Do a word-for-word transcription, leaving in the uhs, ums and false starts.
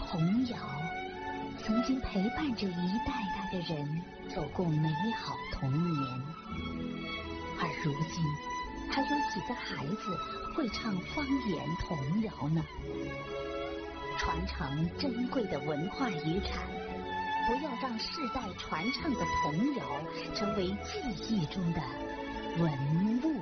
童谣曾经陪伴着一代代的人走过美好童年，而如今还有几个孩子会唱方言童谣呢？传承珍贵的文化遗产，不要让世代传唱的童谣成为记忆中的文物。